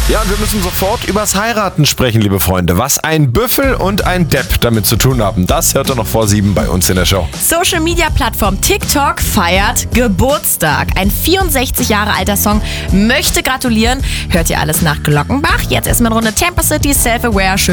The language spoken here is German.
Ja, und wir müssen sofort übers Heiraten sprechen, liebe Freunde. Was ein Büffel und ein Depp damit zu tun haben, das hört ihr noch vor 7 bei uns in der Show. Social-Media-Plattform TikTok feiert Geburtstag. Ein 64 Jahre alter Song möchte gratulieren. Hört ihr alles nach Glockenbach? Jetzt erstmal eine Runde Tampa City Self-Aware. Schön